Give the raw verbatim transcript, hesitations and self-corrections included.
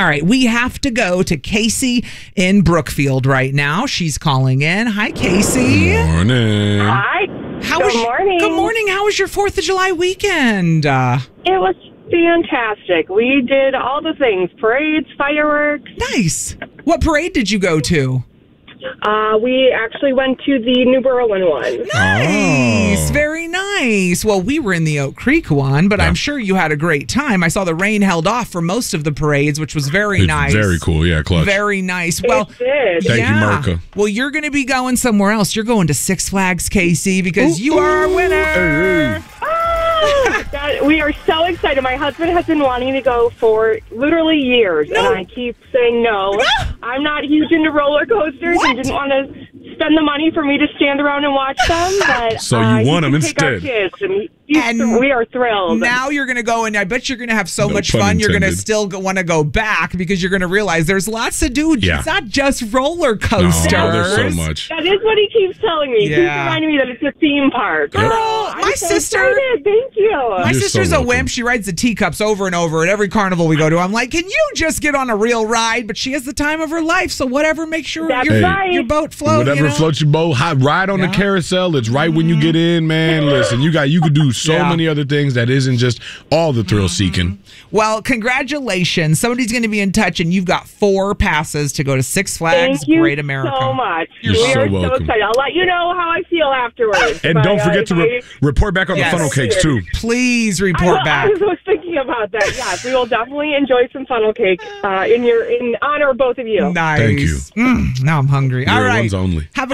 All right, we have to go to Casey in Brookfield right now. She's calling in. Hi, Casey. Good morning. Hi. How good was, morning. Good morning. How was your fourth of July weekend? Uh, It was fantastic. We did all the things. Parades, fireworks. nice. What parade did you go to? Uh, we actually went to the New Berlin one. Nice. Oh. Very nice. Well, we were in the Oak Creek one, but Yeah. I'm sure you had a great time. I saw the rain held off for most of the parades, which was very It's nice. Very cool. Yeah, clutch. Very nice. Well, It did. Thank you, yeah. Merca. Well, you're going to be going somewhere else. You're going to Six Flags, Casey, because you are our winner. Hey, hey. Ah, that, we are so excited. My husband has been wanting to go for literally years, No. and I keep saying no. I'm not huge into roller coasters What? and didn't want to spend the money for me to stand around and watch them. But So you uh, he want can them take our instead. kids, and he's And thr- we are thrilled. Now you're going to go, and I bet you're going to have so No much pun fun. You're going to intended. still want to go back because you're going to realize there's lots to do. Yeah. It's not just roller No, coasters. there's so much. That is what he keeps telling me. He keeps Yeah. reminding me that it's a theme park. Girl, Oh, I'm my so sister- excited. Thank you. My You're sister's so a welcome. wimp. She rides the teacups over and over at every carnival we go to. I'm like, can you just get on a real ride? But she has the time of her life, so whatever makes sure That's your, right. your boat floats. Whatever you know? floats your boat, hot, ride on Yeah. the carousel. It's right when you get in, man. Listen, you got you could do so Yeah. many other things that isn't just all the thrill seeking. Well, congratulations. Somebody's going to be in touch, and you've got four passes to go to Six Flags Thank you Great America. so much. You're we so are so welcome. excited. I'll let you know how I feel afterwards. And But, don't uh, forget to if re- I- report back on Yes. the funnel cakes too. Please I, report I back. was thinking about that. Yes, we will definitely enjoy some funnel cake uh, in your in honor of both of you. Nice. Thank you. Mm, now I'm hungry. All Real right. ones only. Have a